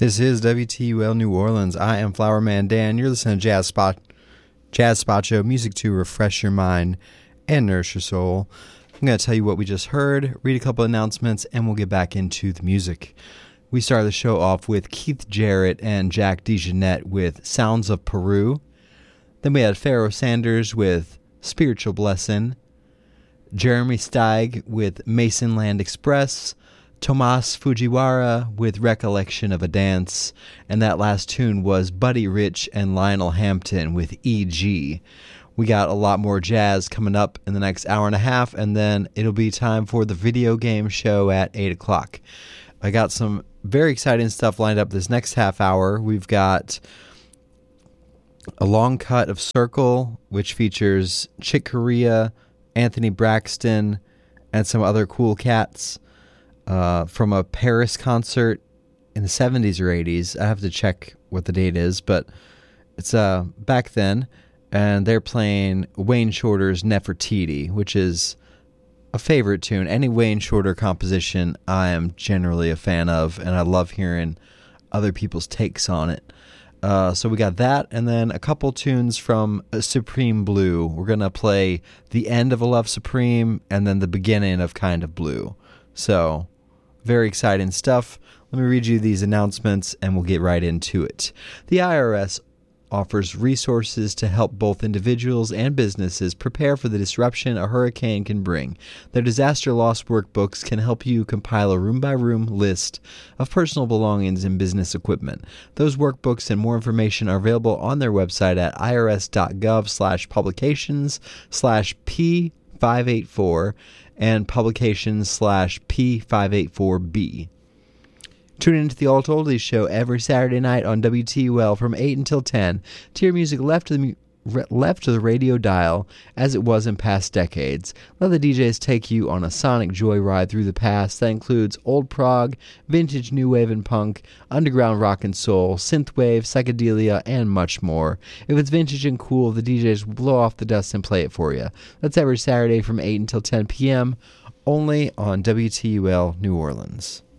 This is WTUL New Orleans. I am Flowerman Dan. You're listening to Jazz Spot Show, music to refresh your mind and nourish your soul. I'm going to tell you what we just heard, read a couple announcements, and we'll get back into the music. We started the show off with Keith Jarrett and Jack DeJohnette with Sounds of Peru. Then we had Pharoah Sanders with Spiritual Blessing, Jeremy Steig with Masonland Express, Tomas Fujiwara with Recollection of a Dance, and that last tune was Buddy Rich and Lionel Hampton with E.G. We got a lot more jazz coming up in the next hour and a half, and then it'll be time for the video game show at 8 o'clock. I got some very exciting stuff lined up this next half hour. We've got a long cut of Circle, which features Chick Corea, Anthony Braxton, and some other cool cats. From a Paris concert in the 70s or 80s. I have to check what the date is, but it's back then, and they're playing Wayne Shorter's Nefertiti, which is a favorite tune. Any Wayne Shorter composition I am generally a fan of, and I love hearing other people's takes on it. So we got that, and then a couple tunes from Supreme Blue. We're going to play the end of A Love Supreme, and then the beginning of Kind of Blue. So, very exciting stuff. Let me read you these announcements and we'll get right into it. The IRS offers resources to help both individuals and businesses prepare for the disruption a hurricane can bring. Their disaster loss workbooks can help you compile a room-by-room list of personal belongings and business equipment. Those workbooks and more information are available on their website at irs.gov/publications/P584 and publications/P584B. Tune in to the Alt Oldies show every Saturday night on WTUL from 8 until 10 to hear music left to the radio dial as it was in past decades. Let the DJs take you on a sonic joyride through the past that includes old prog, vintage new wave and punk, underground rock and soul, synthwave, psychedelia, and much more. If it's vintage and cool, the DJs will blow off the dust and play it for you. That's every Saturday from 8 until 10 p.m., only on WTUL New Orleans.